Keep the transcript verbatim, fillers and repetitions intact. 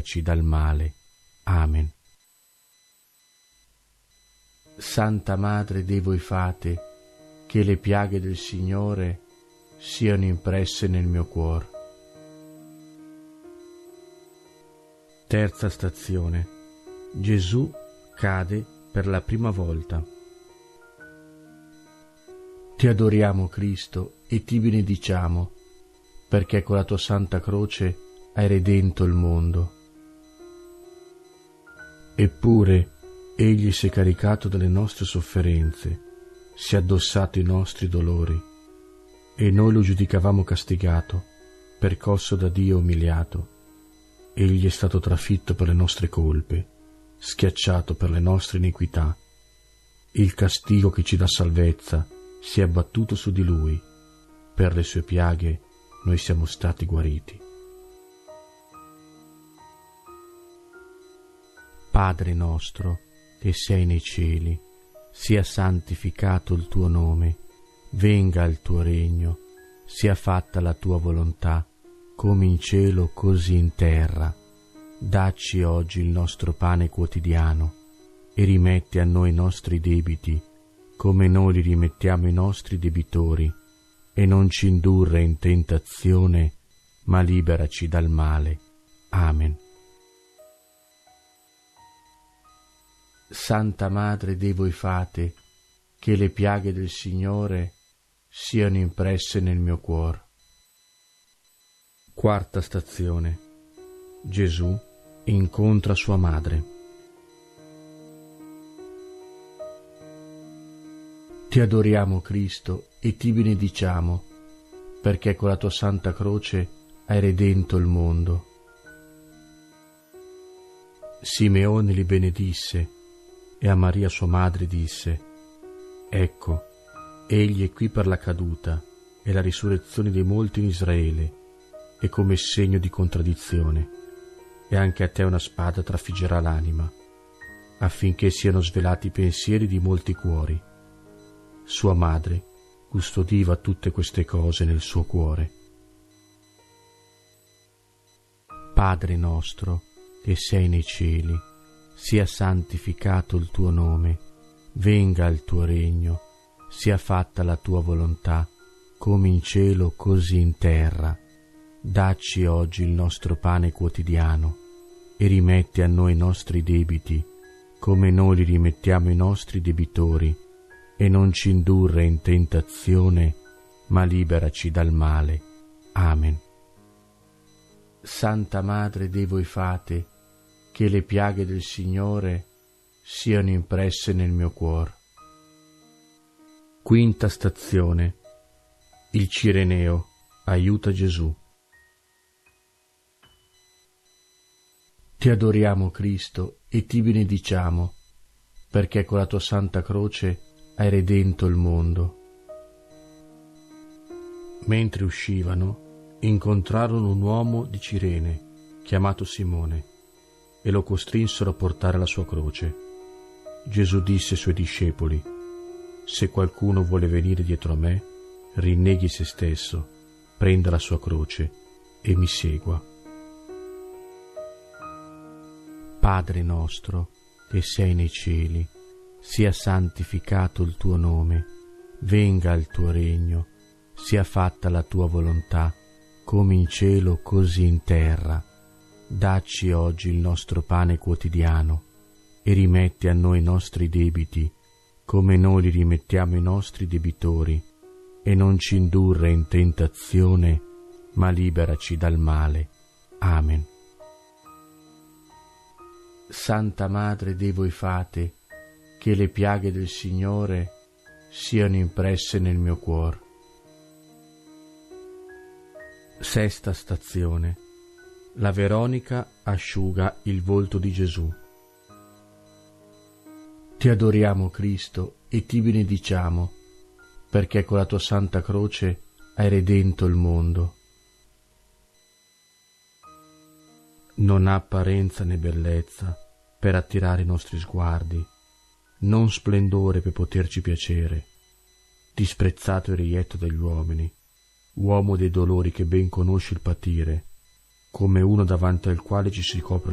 liberaci dal male. Amen. Santa Madre dei voi fate, che le piaghe del Signore siano impresse nel mio cuore. Terza stazione. Gesù cade per la prima volta. Ti adoriamo, Cristo, e ti benediciamo, perché con la tua santa croce hai redento il mondo. Eppure Egli si è caricato delle nostre sofferenze, si è addossato i nostri dolori, e noi lo giudicavamo castigato, percosso da Dio, umiliato. Egli è stato trafitto per le nostre colpe, schiacciato per le nostre iniquità. Il castigo che ci dà salvezza si è abbattuto su di Lui. Per le sue piaghe noi siamo stati guariti. Padre nostro, che sei nei cieli, sia santificato il tuo nome, venga il tuo regno, sia fatta la tua volontà, come in cielo così in terra. Dacci oggi il nostro pane quotidiano e rimetti a noi i nostri debiti, come noi li rimettiamo ai nostri debitori, e non ci indurre in tentazione, ma liberaci dal male. Amen. Santa Madre dei voi fate, che le piaghe del Signore siano impresse nel mio cuore. Quarta stazione. Gesù incontra sua madre. Ti adoriamo, Cristo, e ti benediciamo, perché con la tua santa croce hai redento il mondo. Simeone li benedisse e a Maria sua madre disse: ecco, egli è qui per la caduta e la risurrezione dei molti in Israele, e come segno di contraddizione, e anche a te una spada trafiggerà l'anima, affinché siano svelati i pensieri di molti cuori. Sua madre custodiva tutte queste cose nel suo cuore. Padre nostro, che sei nei cieli, sia santificato il tuo nome, venga il tuo regno, sia fatta la tua volontà, come in cielo così in terra. Dacci oggi il nostro pane quotidiano e rimetti a noi i nostri debiti, come noi li rimettiamo ai nostri debitori, e non ci indurre in tentazione, ma liberaci dal male. Amen. Santa Madre dei voi fate, che le piaghe del Signore siano impresse nel mio cuore. Quinta stazione. Il Cireneo aiuta Gesù. Ti adoriamo, Cristo, e ti benediciamo, perché con la tua santa croce hai redento il mondo. Mentre uscivano, incontrarono un uomo di Cirene, chiamato Simone, e lo costrinsero a portare la sua croce. Gesù disse ai suoi discepoli: se qualcuno vuole venire dietro a me, rinneghi se stesso, prenda la sua croce e mi segua. Padre nostro, che sei nei cieli, sia santificato il tuo nome, venga il tuo regno, sia fatta la tua volontà, come in cielo così in terra. Dacci oggi il nostro pane quotidiano e rimetti a noi i nostri debiti, come noi li rimettiamo ai nostri debitori, e non ci indurre in tentazione, ma liberaci dal male. Amen. Santa Madre dei voi fate, che le piaghe del Signore siano impresse nel mio cuore. Sesta stazione. La Veronica asciuga il volto di Gesù. Ti adoriamo, Cristo, e ti benediciamo, perché con la tua santa croce hai redento il mondo. Non ha apparenza né bellezza per attirare i nostri sguardi, non splendore per poterci piacere, disprezzato e reietto dagli uomini, uomo dei dolori che ben conosce il patire, come uno davanti al quale ci si copre